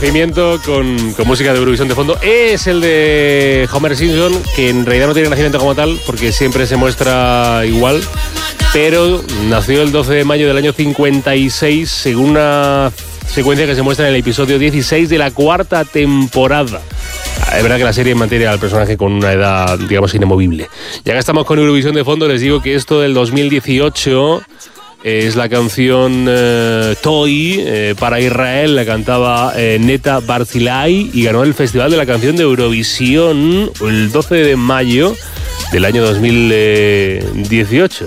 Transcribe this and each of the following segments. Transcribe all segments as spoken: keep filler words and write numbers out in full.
nacimiento con, con música de Eurovisión de fondo es el de Homer Simpson, que en realidad no tiene nacimiento como tal, porque siempre se muestra igual, pero nació el doce de mayo del año cincuenta y seis, según una secuencia que se muestra en el episodio dieciséis de la cuarta temporada. Es verdad que la serie mantiene al personaje con una edad, digamos, inamovible. Ya que estamos con Eurovisión de fondo, les digo que esto del dos mil dieciocho es la canción eh, Toy eh, para Israel. La cantaba eh, Neta Barzilai y ganó el Festival de la Canción de Eurovisión el doce de mayo del año dos mil dieciocho.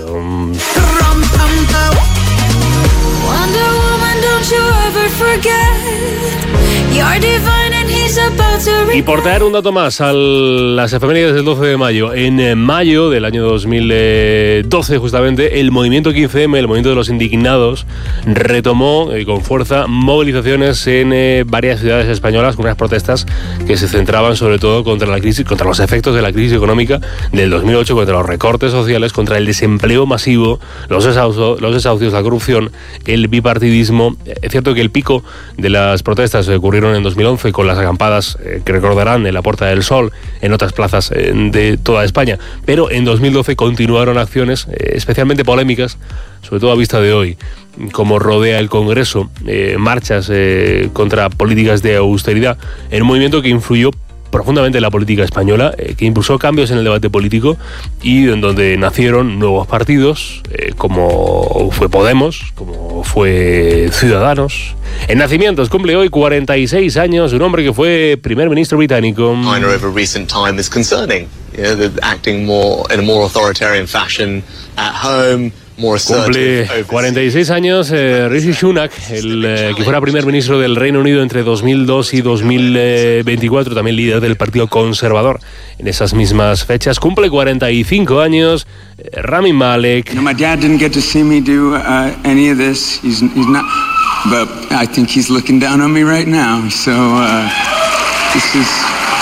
Y por traer un dato más a las efemérides del doce de mayo, en mayo del año dos mil doce justamente, el movimiento quince eme, el movimiento de los indignados, retomó eh, con fuerza movilizaciones en eh, varias ciudades españolas, con unas protestas que se centraban sobre todo contra la crisis, contra los efectos de la crisis económica del dos mil ocho, contra los recortes sociales, contra el desempleo masivo, los desahucios, los desahucios, la corrupción, el bipartidismo. Es cierto que el pico de las protestas ocurrieron en dos mil once con las acampadas eh, que recordarán en la Puerta del Sol, en otras plazas eh, de toda España, pero en dos mil doce continuaron acciones eh, especialmente polémicas, sobre todo a vista de hoy, como rodea el Congreso, eh, marchas eh, contra políticas de austeridad, en un movimiento que influyó profundamente en la política española, eh, que impulsó cambios en el debate político y en donde nacieron nuevos partidos, eh, como fue Podemos, como fue Ciudadanos. En nacimientos cumple hoy cuarenta y seis años un hombre que fue primer ministro británico. China over recent time is concerning. You know, they're acting more in a more authoritarian fashion at home. Cumple cuarenta y seis años eh, Rishi Sunak, el eh, que fuera primer ministro del Reino Unido entre dos mil dos y dos mil veinticuatro, también líder del Partido Conservador en esas mismas fechas. Cumple cuarenta y cinco años eh, Rami Malek. You know, my dad didn't get to see me do uh, any of this. He's, he's not, but I think he's looking down on me right now. So uh, this is.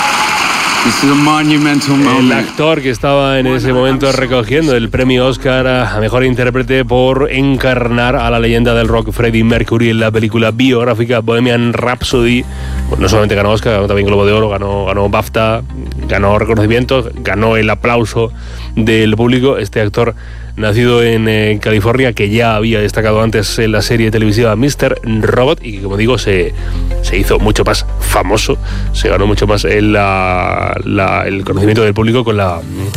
El actor que estaba en ese momento recogiendo el premio Oscar a mejor intérprete por encarnar a la leyenda del rock Freddie Mercury en la película biográfica Bohemian Rhapsody. Bueno, no solamente ganó Oscar, ganó también Globo de Oro, ganó, ganó BAFTA, ganó reconocimientos, ganó el aplauso del público. Este actor, nacido en eh, California, que ya había destacado antes en la serie televisiva míster Robot y que, como digo, se, se hizo mucho más famoso, se ganó mucho más el, la, la, el conocimiento del público con la